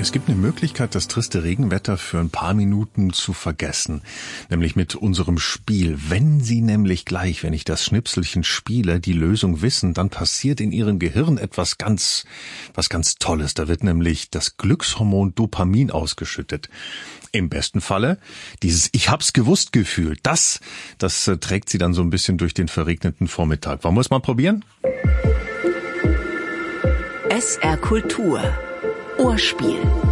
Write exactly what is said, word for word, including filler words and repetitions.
Es gibt eine Möglichkeit, das triste Regenwetter für ein paar Minuten zu vergessen. Nämlich mit unserem Spiel. Wenn Sie nämlich gleich, wenn ich das Schnipselchen spiele, die Lösung wissen, dann passiert in Ihrem Gehirn etwas ganz, was ganz Tolles. Da wird nämlich das Glückshormon Dopamin ausgeschüttet. Im besten Falle dieses Ich hab's gewusst Gefühl. Das, das äh, trägt Sie dann so ein bisschen durch den verregneten Vormittag. Wollen wir es mal probieren? S R Kultur. Ohrspiel.